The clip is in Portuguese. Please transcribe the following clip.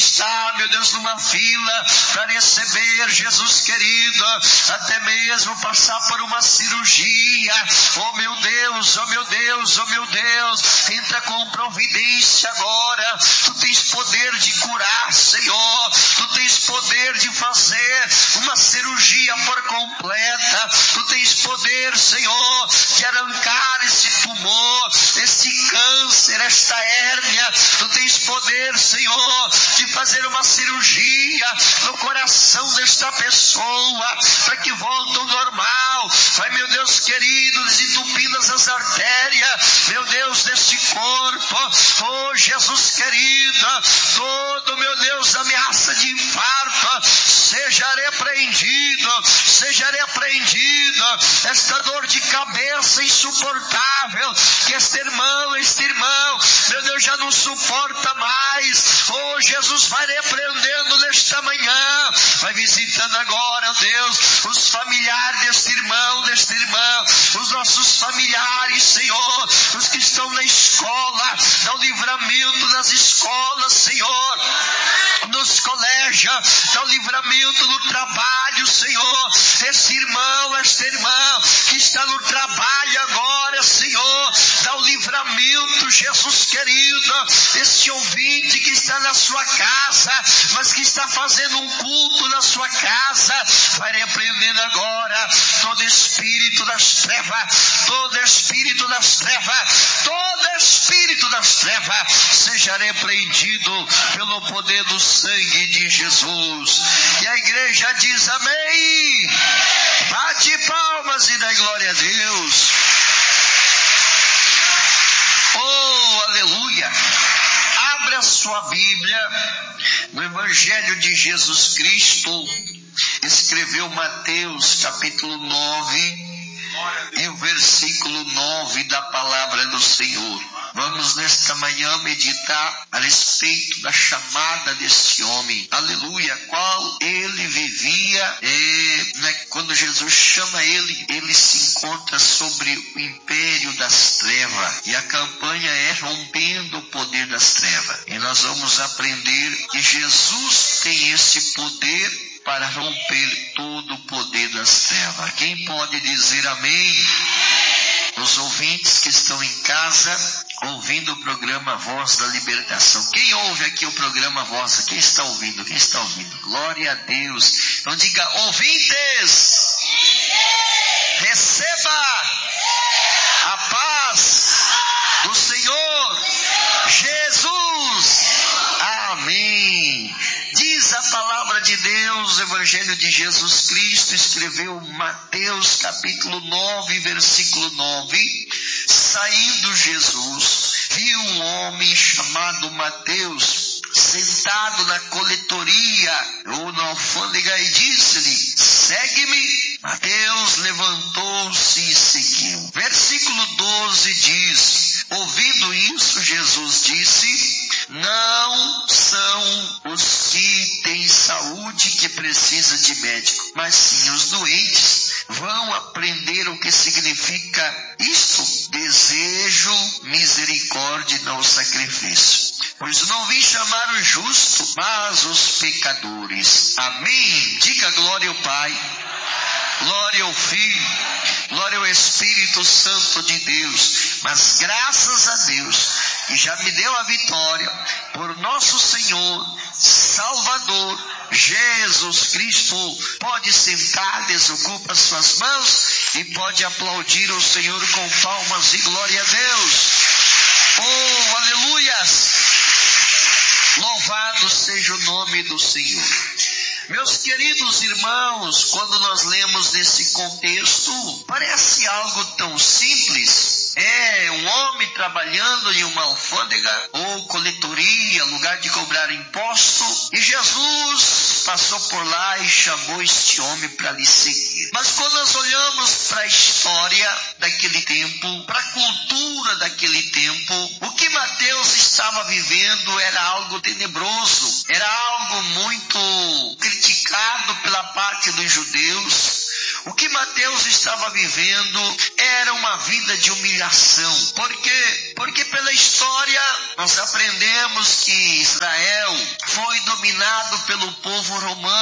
está, meu Deus, numa fila para receber, Jesus querido, até mesmo passar por uma cirurgia. Oh meu Deus, oh meu Deus, oh meu Deus, entra com providência agora. Tu tens poder de curar, Senhor. Tu tens poder de fazer uma cirurgia por completa. Tu tens poder, Senhor, de arrancar esse tumor, esse câncer, esta hérnia. Tu tens poder, Senhor, de fazer uma cirurgia no coração desta pessoa, para que volte ao normal. Vai, meu Deus querido, desentupindo as artérias, meu Deus, deste corpo. Oh, Jesus querido, todo, meu Deus, ameaça de infarto, seja repreendido, seja repreendido. Esta dor de cabeça insuportável, que este irmão, meu Deus, já não suporta mais. Oh, Jesus, vai repreendendo nesta manhã, vai visitando agora, Deus, os familiares deste irmão, os nossos familiares, Senhor, os que estão na escola, dá o livramento nas escolas, Senhor, nos colégios, dá o livramento no trabalho, Senhor. Esse irmão, esta irmã que está no trabalho agora, Senhor, dá o livramento, Jesus querido. Este ouvinte que está na sua casa, mas que está fazendo um culto na sua casa, vai repreendendo agora todo espírito das trevas, todo espírito das trevas, todo espírito das trevas, seja repreendido pelo poder do sangue de Jesus. E a igreja diz amém. Bate palmas e dá glória a Deus. Oh, aleluia. Abra a sua Bíblia no Evangelho de Jesus Cristo. Escreveu Mateus capítulo 9 e o versículo 9 da palavra do Senhor. Vamos nesta manhã meditar a respeito da chamada deste homem, aleluia, qual ele vivia. Quando Jesus chama ele se encontra sobre o império das trevas, e a campanha é rompendo o poder das trevas. E nós vamos aprender que Jesus tem esse poder para romper todo o poder das trevas. Quem pode dizer amém? Os ouvintes que estão em casa ouvindo o programa Voz da Libertação. Quem ouve aqui o programa Voz? Quem está ouvindo? Quem está ouvindo? Glória a Deus. Então diga, ouvintes, receba a paz do Senhor Jesus. Amém. Diz a palavra de Deus, o Evangelho de Jesus Cristo, escreveu Mateus capítulo 9, versículo 9. Saindo Jesus, viu um homem chamado Mateus, sentado na coletoria ou na alfândega, e disse-lhe, segue-me. Mateus levantou-se e seguiu. Versículo 12 diz, ouvindo isso, Jesus disse, não são os que têm saúde que precisam de médico, mas sim os doentes. Vão aprender o que significa isto: desejo misericórdia e não sacrifício. Pois não vim chamar os justos, mas os pecadores. Amém. Diga glória ao Pai, glória ao Filho, glória ao Espírito Santo de Deus. Mas graças a Deus que já me deu a vitória por nosso Senhor, Salvador, Jesus Cristo. Pode sentar, desocupa suas mãos e pode aplaudir o Senhor com palmas e glória a Deus. Oh, aleluias! Louvado seja o nome do Senhor. Meus queridos irmãos, quando nós lemos nesse contexto, parece algo tão simples. É um homem trabalhando em uma alfândega ou coletoria, lugar de cobrar imposto, e Jesus passou por lá e chamou este homem para lhe seguir. Mas quando nós olhamos para a história daquele tempo, para a cultura daquele tempo, o que Mateus estava vivendo era algo tenebroso, era algo muito criticado pela parte dos judeus. O que Mateus estava vivendo era uma vida de humilhação. Por quê? Porque pela história nós aprendemos que Israel foi dominado pelo povo romano.